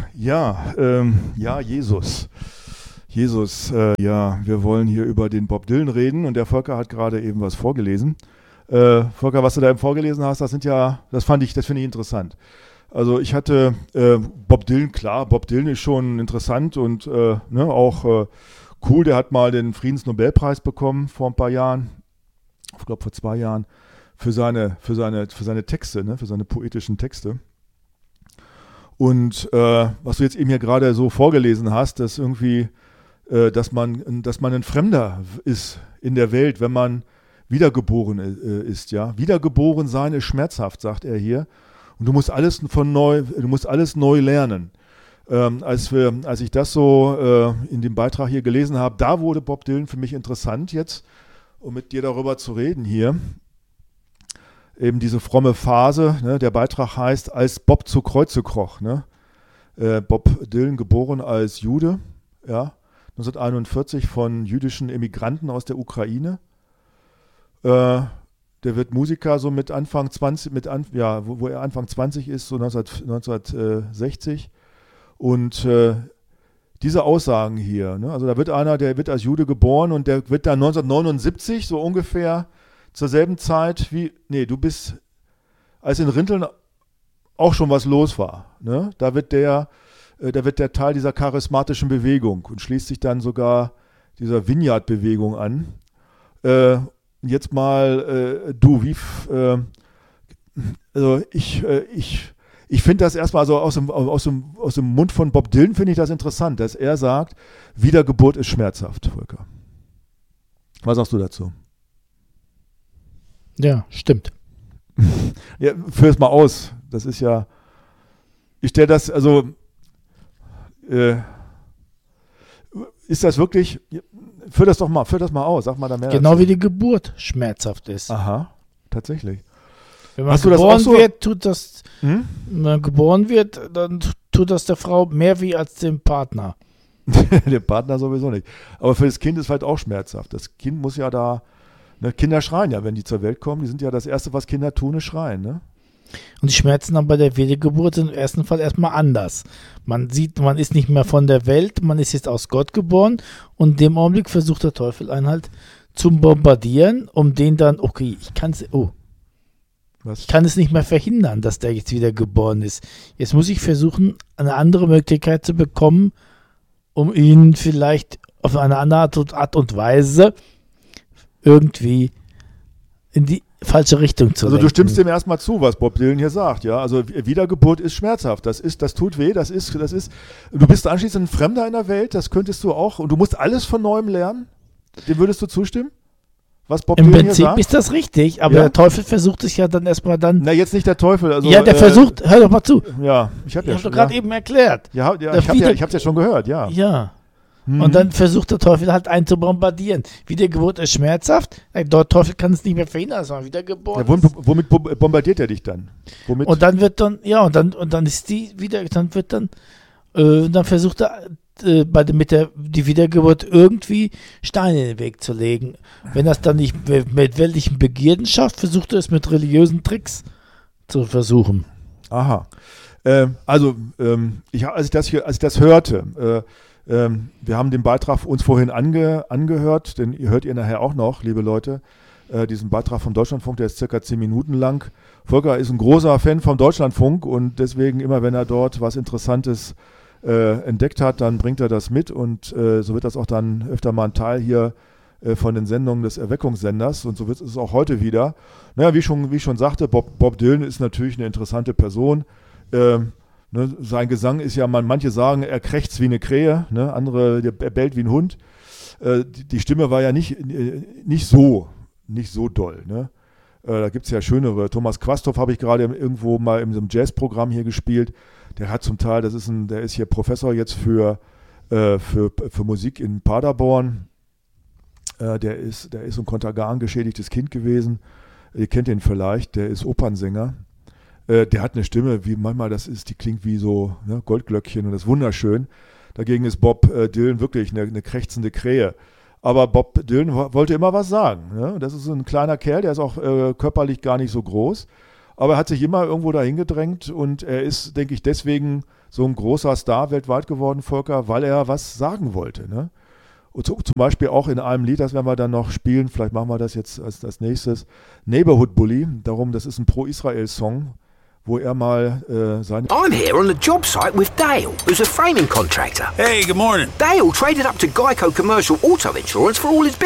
Ja, Jesus. Ja, wir wollen hier über den Bob Dylan reden und der Volker hat gerade eben was vorgelesen. Volker, was du da eben vorgelesen hast, das finde ich interessant. Also ich hatte Bob Dylan, klar, Bob Dylan ist schon interessant und auch cool, der hat mal den Friedensnobelpreis bekommen vor ein paar Jahren, ich glaube vor 2 Jahren, für seine Texte, ne, für seine poetischen Texte. Und was du jetzt eben hier gerade so vorgelesen hast, dass irgendwie, dass man ein Fremder ist in der Welt, wenn man wiedergeboren ist, ja. Wiedergeboren sein ist schmerzhaft, sagt er hier. Und du musst alles neu lernen. Als ich das so in dem Beitrag hier gelesen habe, da wurde Bob Dylan für mich interessant jetzt, um mit dir darüber zu reden hier. Eben diese fromme Phase, ne? Der Beitrag heißt, als Bob zu Kreuze kroch. Ne? Bob Dylan, geboren als Jude, ja, 1941 von jüdischen Emigranten aus der Ukraine. Der wird Musiker so mit Anfang 20, wo er Anfang 20 ist, so 1960. Und diese Aussagen hier, ne? Also da wird einer, der wird als Jude geboren und der wird dann 1979 so ungefähr zur selben Zeit du bist, als in Rinteln auch schon was los war. Ne? Da wird der Teil dieser charismatischen Bewegung und schließt sich dann sogar dieser Vineyard-Bewegung an. Jetzt mal ich finde das erstmal, also aus dem Mund von Bob Dylan finde ich das interessant, dass er sagt, Wiedergeburt ist schmerzhaft, Volker. Was sagst du dazu? Ja, stimmt. Ja, führ es mal aus. Das ist ja, ich stelle das, also, ist das wirklich, führ das mal aus, sag mal da mehr Genau dazu. wie die Geburt schmerzhaft ist. Aha, tatsächlich. Wenn man Hast du das geboren auch so? wenn man geboren wird, dann tut das der Frau mehr weh als dem Partner. Der Partner sowieso nicht. Aber für das Kind ist vielleicht auch schmerzhaft. Das Kind muss ja da, ne, Kinder schreien ja, wenn die zur Welt kommen. Die sind ja das Erste, was Kinder tun, ist schreien, ne? Und die Schmerzen dann bei der Wiedergeburt sind im ersten Fall erstmal anders. Man sieht, man ist nicht mehr von der Welt, man ist jetzt aus Gott geboren und in dem Augenblick versucht der Teufel einen halt zu bombardieren, um den dann, okay, ich kann es nicht mehr verhindern, dass der jetzt wieder geboren ist. Jetzt muss ich versuchen, eine andere Möglichkeit zu bekommen, um ihn vielleicht auf eine andere Art und Weise irgendwie in die falsche Richtung zu lenken. Also du stimmst dem erstmal zu, was Bob Dylan hier sagt, ja. Also Wiedergeburt ist schmerzhaft, das tut weh, du bist anschließend ein Fremder in der Welt, das könntest du auch, und du musst alles von Neuem lernen. Dem würdest du zustimmen? Was Bob Im Dylan Prinzip hier sagt? ist das richtig, aber Ja? der Teufel versucht es ja dann erstmal dann. Na, jetzt nicht der Teufel. Also, Ja, der versucht, hör doch mal zu. Ja, ich habe doch gerade eben erklärt. ich habe es ja schon gehört, ja. Ja. Und dann versucht der Teufel halt einen zu bombardieren. Wiedergeburt ist schmerzhaft. Der Teufel kann es nicht mehr verhindern, dass man wiedergeboren ist. Womit bombardiert er dich dann? Womit? Und dann wird dann, dann ist die wieder, dann versucht er die Wiedergeburt irgendwie Steine in den Weg zu legen. Wenn das dann nicht mit weltlichen Begierden schafft, versucht er es mit religiösen Tricks zu versuchen. Aha. Als ich das hörte, wir haben den Beitrag uns vorhin angehört, den hört ihr nachher auch noch, liebe Leute, diesen Beitrag vom Deutschlandfunk, der ist circa 10 Minuten lang. Volker ist ein großer Fan vom Deutschlandfunk und deswegen immer, wenn er dort was Interessantes entdeckt hat, dann bringt er das mit und so wird das auch dann öfter mal ein Teil hier von den Sendungen des Erweckungssenders und so wird es auch heute wieder. Naja, wie ich schon sagte, Bob Dylan ist natürlich eine interessante Person. Ne, sein Gesang ist ja, manche sagen, er krächzt wie eine Krähe, ne, andere, er bellt wie ein Hund. Die Stimme war ja nicht so doll. Ne? Da gibt es ja schönere. Thomas Quasthoff habe ich gerade irgendwo mal in so einem Jazzprogramm hier gespielt. Der hat zum Teil, der ist hier Professor jetzt für Musik in Paderborn. Der ist ein Kontergan geschädigtes Kind gewesen. Ihr kennt ihn vielleicht, der ist Opernsänger. Der hat eine Stimme, wie manchmal die klingt wie so, ne, Goldglöckchen und das ist wunderschön. Dagegen ist Bob Dylan wirklich eine krächzende Krähe. Aber Bob Dylan wollte immer was sagen. Ne? Das ist so ein kleiner Kerl, der ist auch körperlich gar nicht so groß. Aber er hat sich immer irgendwo dahin gedrängt und er ist, denke ich, deswegen so ein großer Star weltweit geworden, Volker, weil er was sagen wollte. Ne? Und zum Beispiel auch in einem Lied, das werden wir dann noch spielen, vielleicht machen wir das jetzt als nächstes, Neighborhood Bully, das ist ein Pro-Israel-Song, wo er mal seine... I'm here on the job site with Dale, who's a framing contractor. Hey, good morning. Dale traded up to Geico Commercial Auto Insurance for all his